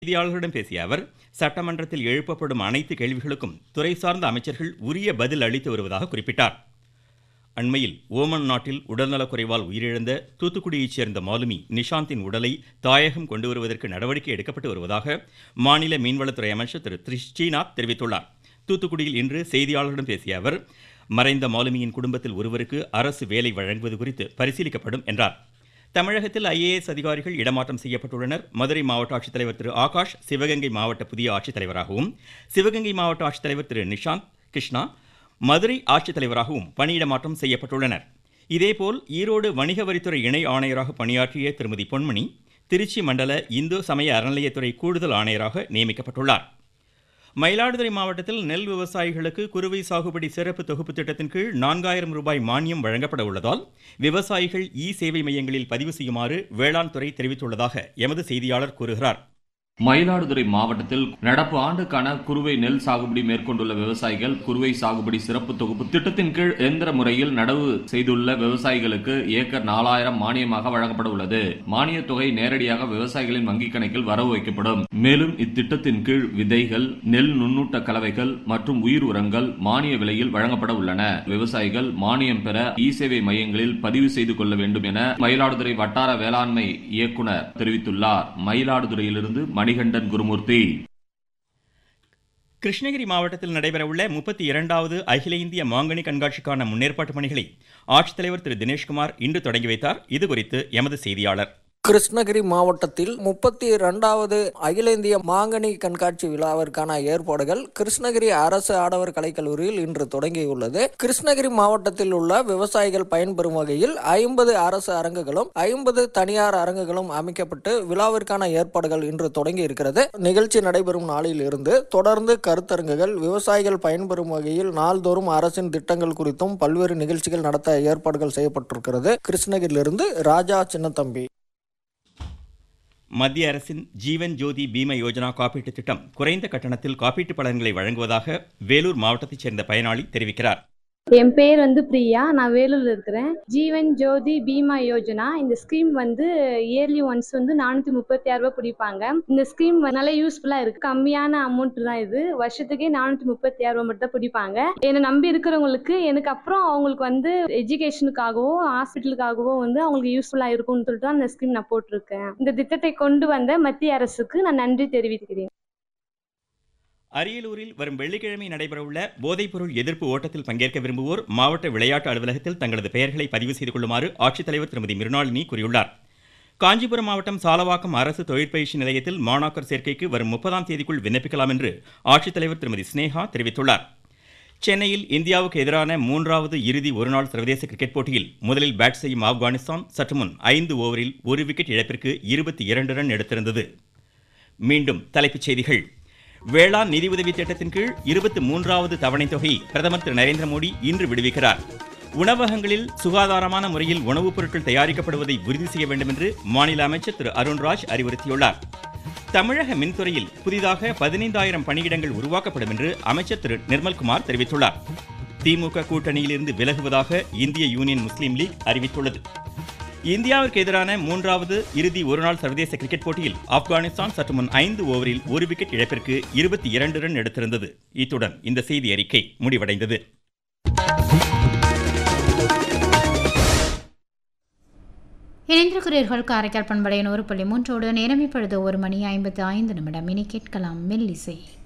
செய்தியாளர்களிடம் பேசிய அவர், சட்டமன்றத்தில் எழுப்பப்படும் அனைத்து கேள்விகளுக்கும் துறை சார்ந்த அமைச்சர்கள் உரிய பதில் அளித்து வருவதாக குறிப்பிட்டார். அண்மையில் ஓமன் நாட்டில் உடல்நலக்குறைவால் உயிரிழந்த தூத்துக்குடியைச் சேர்ந்த மாலுமி நிஷாந்தின் உடலை தாயகம் கொண்டு வருவதற்கு நடவடிக்கை எடுக்கப்பட்டு வருவதாக மாநில மீன்வளத்துறை அமைச்சர் திரு ஸ்ரீநாத் தெரிவித்துள்ளார். தூத்துக்குடியில் இன்று செய்தியாளர்களிடம் பேசிய அவர், மறைந்த மாலுமியின் குடும்பத்தில் ஒருவருக்கு அரசு வேலை வழங்குவது குறித்து பரிசீலிக்கப்படும் என்றார். தமிழகத்தில் IAS அதிகாரிகள் இடமாற்றம் செய்யப்பட்டுள்ளனர். மதுரை மாவட்ட ஆட்சித்தலைவர் திரு ஆகாஷ் சிவகங்கை மாவட்ட புதிய ஆட்சித்தலைவராகவும், சிவகங்கை மாவட்ட ஆட்சித்தலைவர் திரு நிஷாந்த் கிருஷ்ணா மதுரை ஆட்சித்தலைவராகவும் பணியிடமாற்றம் செய்யப்பட்டுள்ளனர். இதேபோல் ஈரோடு வணிக வரித்துறை இணை ஆணையராக பணியாற்றிய திருமதி பொன்மணி திருச்சி மண்டல இந்து சமய அறநிலையத்துறை கூடுதல் ஆணையராக நியமிக்கப்பட்டுள்ளார். மயிலாடுதுறை மாவட்டத்தில் நெல் விவசாயிகளுக்கு குறுவை சாகுபடி சிறப்பு தொகுப்பு திட்டத்தின் கீழ் 4000 ரூபாய் மானியம் வழங்கப்பட உள்ளதால் விவசாயிகள் சேவை மையங்களில் பதிவு செய்யுமாறு வேளாண் துறை தெரிவித்துள்ளதாக எமது செய்தியாளர் கூறுகிறார். மயிலாடுதுறை மாவட்டத்தில் நடப்பு ஆண்டுக்கான குறுவை நெல் சாகுபடி மேற்கொண்டுள்ள விவசாயிகள் குறுவை சாகுபடி சிறப்பு தொகுப்பு திட்டத்தின் கீழ் எந்திர முறையில் நடவு செய்துள்ள விவசாயிகளுக்கு ஏக்கர் 4000 மானியமாக வழங்கப்பட உள்ளது. மானிய தொகை நேரடியாக விவசாயிகளின் வங்கிக் கணக்கில் வரவு வைக்கப்படும். மேலும் இத்திட்டத்தின் கீழ் விதைகள், நெல் நுண்ணூட்ட கலவைகள் மற்றும் உயிர் உரங்கள் மானிய விலையில் வழங்கப்பட உள்ளன. விவசாயிகள் மானியம் பெற சேவை மையங்களில் பதிவு செய்து கொள்ள வேண்டும் என மயிலாடுதுறை வட்டார வேளாண்மை இயக்குநர் தெரிவித்துள்ளார். மயிலாடுதுறையிலிருந்து மணிகண்டன் குருமூர்த்தி. கிருஷ்ணகிரி மாவட்டத்தில் நடைபெறவுள்ள 32வது அகில இந்திய மாங்கனி கண்காட்சிக்கான முன்னேற்பாட்டு பணிகளை ஆட்சித்தலைவர் திரு தினேஷ்குமார் இன்று தொடங்கி வைத்தார். இதுகுறித்து எமது செய்தியாளர். கிருஷ்ணகிரி மாவட்டத்தில் 32வது அகில இந்திய மாங்கனி கண்காட்சி விழாவிற்கான ஏற்பாடுகள் கிருஷ்ணகிரி அரசு ஆடவர் கலைக்கல்லூரியில் இன்று தொடங்கியுள்ளது. கிருஷ்ணகிரி மாவட்டத்தில் உள்ள விவசாயிகள் பயன்பெறும் வகையில் 50 அரசு அரங்குகளும் 50 தனியார் அரங்குகளும் அமைக்கப்பட்டு விழாவிற்கான ஏற்பாடுகள் இன்று தொடங்கி இருக்கிறது. நிகழ்ச்சி நடைபெறும் நாளில் இருந்து தொடர்ந்து கருத்தரங்குகள், விவசாயிகள் பயன்பெறும் வகையில் நாள்தோறும் அரசின் திட்டங்கள் குறித்தும் பல்வேறு நிகழ்ச்சிகள் நடத்த ஏற்பாடுகள் செய்யப்பட்டிருக்கிறது. கிருஷ்ணகிரியிலிருந்து ராஜா சின்னத்தம்பி. மத்திய அரசின் ஜீவன் ஜோதி பீம யோஜனா காப்பீட்டு திட்டம் குறைந்த கட்டணத்தில் காப்பீட்டு பலன்களை வழங்குவதாக வேலூர் மாவட்டத்தைச் சேர்ந்த பயனாளி தெரிவிக்கிறார். என் பேர் பிரியா, நான் வேலூர்ல இருக்கிறேன். ஜீவன் ஜோதி பீமா யோஜனா இந்த ஸ்கீம் இயர்லி ஒன்ஸ் 436 ரூபாய் பிடிப்பாங்க. இந்த ஸ்கீம் நல்லா யூஸ்ஃபுல்லா இருக்கு. கம்மியான அமௌண்ட் தான் இது. வருஷத்துக்கே 436 ரூபாய் மட்டும் தான் பிடிப்பாங்க. என்னை நம்பி இருக்கிறவங்களுக்கு எனக்கு அப்புறம் அவங்களுக்கு எஜுகேஷனுக்காகவோ ஹாஸ்பிட்டலுக்காகவோ அவங்களுக்கு யூஸ்ஃபுல்லா இருக்கும்னு சொல்லிட்டு தான் இந்த ஸ்கீம் நான் போட்டிருக்கேன். இந்த திட்டத்தை கொண்டு வந்த மத்திய அரசுக்கு நான் நன்றி தெரிவிக்கிறேன். அரியலூரில் வரும் வெள்ளிக்கிழமை நடைபெறவுள்ள போதைப்பொருள் எதிர்ப்பு ஓட்டத்தில் பங்கேற்க விரும்புவோர் மாவட்ட விளையாட்டு அலுவலகத்தில் தங்களது பெயர்களை பதிவு செய்து கொள்ளுமாறு ஆட்சித்தலைவர் திருமதி மிருணாளினி கூறியுள்ளார். காஞ்சிபுரம் மாவட்டம் சாலவாக்கம் அரசு தொழிற்பயிற்சி நிலையத்தில் மாணாக்கர் சேர்க்கைக்கு வரும் 30ஆம் தேதிக்குள் விண்ணப்பிக்கலாம் என்று ஆட்சித்தலைவர் திருமதி ஸ்னேகா தெரிவித்துள்ளார். சென்னையில் இந்தியாவுக்கு எதிரான 3வது இறுதி ஒருநாள் சர்வதேச கிரிக்கெட் போட்டியில் முதலில் பேட் செய்யும் ஆப்கானிஸ்தான் சற்று முன் 5 ஓவரில் 1 விக்கெட் இழப்பிற்கு 22 ரன் எடுத்திருந்தது. மீண்டும் தலைப்புச் செய்திகள். வேளாண் நிதியுதவி திட்டத்தின் கீழ் 23வது தவணை தொகையை பிரதமர் திரு நரேந்திர மோடி இன்று விடுவிக்கிறார். உணவகங்களில் சுகாதாரமான முறையில் உணவுப் பொருட்கள் தயாரிக்கப்படுவதை உறுதி செய்ய வேண்டும் என்று மாநில அமைச்சர் திரு அருண்ராஜ் அறிவுறுத்தியுள்ளார். தமிழக மின்துறையில் புதிதாக 15000 பணியிடங்கள் உருவாக்கப்படும் என்று அமைச்சர் திரு நிர்மல்குமார் தெரிவித்துள்ளார். திமுக கூட்டணியிலிருந்து விலகுவதாக இந்திய யூனியன் முஸ்லீம் லீக் அறிவித்துள்ளது. இந்தியாவிற்கு எதிரான 3வது இறுதி ஒருநாள் சர்வதேச கிரிக்கெட் போட்டியில் ஆப்கானிஸ்தான் சற்று முன் 5 ஓவரில் 1 விக்கெட் இழப்பிற்கு 22 ரன் எடுத்திருந்தது. இத்துடன் இந்த செய்தி அறிக்கை முடிவடைந்தது. இணைந்திருக்கிறீர்கள் காரைக்கால் பண்பலை 100.3 நேரம் இப்பொழுது 1 மணி 55 நிமிடம். இனி கேட்கலாம் மெல்லிசை.